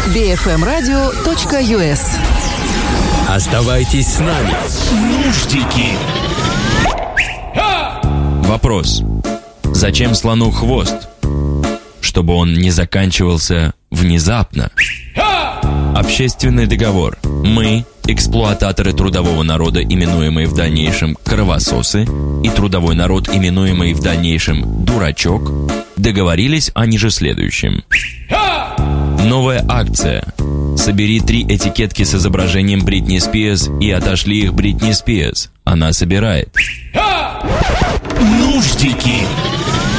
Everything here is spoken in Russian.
bfmradio.us. Оставайтесь с нами. Нуждики. Вопрос. Зачем слону хвост? Чтобы он не заканчивался внезапно. Общественный договор. Мы, эксплуататоры трудового народа, именуемые в дальнейшем кровососы, и трудовой народ, именуемый в дальнейшем дурачок, договорились о ниже следующем. Новая акция. Собери 3 этикетки с изображением Бритни Спирс и отошли их Бритни Спирс. Она собирает. Нуждики.